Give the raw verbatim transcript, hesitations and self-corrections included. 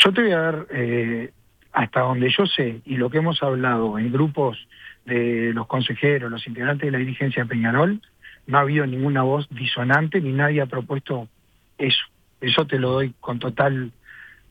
Yo te voy a dar, eh, hasta donde yo sé, y lo que hemos hablado en grupos de los consejeros, los integrantes de la dirigencia de Peñarol, no ha habido ninguna voz disonante ni nadie ha propuesto eso. Eso te lo doy con total